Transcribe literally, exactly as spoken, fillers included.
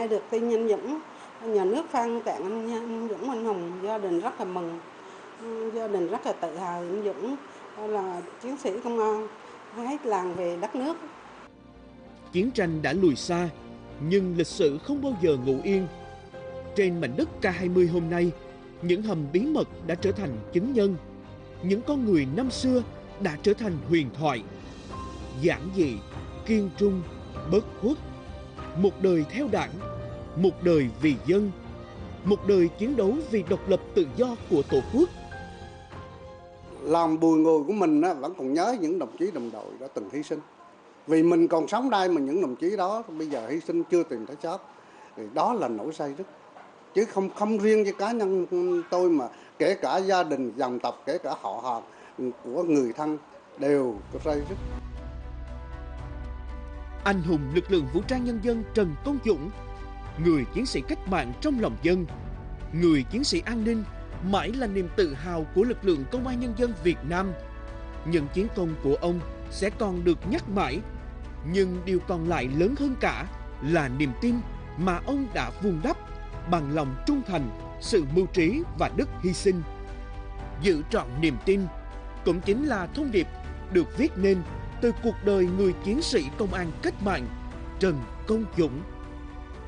nay được tin anh Dũng, nhà nước phong tặng anh, anh Dũng anh hùng, gia đình rất là mừng, gia đình rất là tự hào anh Dũng là chiến sĩ công an hết làng về đất nước. Chiến tranh đã lùi xa, nhưng lịch sử không bao giờ ngủ yên. Trên mảnh đất K hai mươi hôm nay, những hầm bí mật đã trở thành chứng nhân. Những con người năm xưa đã trở thành huyền thoại. Giản dị, kiên trung, bất khuất. Một đời theo đảng, một đời vì dân, một đời chiến đấu vì độc lập tự do của Tổ quốc. Lòng bùi ngùi của mình vẫn còn nhớ những đồng chí đồng đội đã từng hy sinh. Vì mình còn sống đây mà những đồng chí đó bây giờ hy sinh chưa tìm thấy chót, thì đó là nỗi say rứt. Chứ không không riêng cho cá nhân tôi mà kể cả gia đình, dòng tộc, kể cả họ hàng của người thân đều có say rứt. Anh hùng lực lượng vũ trang nhân dân Trần Công Dũng, người chiến sĩ cách mạng trong lòng dân, người chiến sĩ an ninh mãi là niềm tự hào của lực lượng công an nhân dân Việt Nam. Những chiến công của ông sẽ còn được nhắc mãi, nhưng điều còn lại lớn hơn cả là niềm tin mà ông đã vun đắp bằng lòng trung thành, sự mưu trí và đức hy sinh. Giữ trọn niềm tin cũng chính là thông điệp được viết nên từ cuộc đời người chiến sĩ công an cách mạng Trần Công Dũng.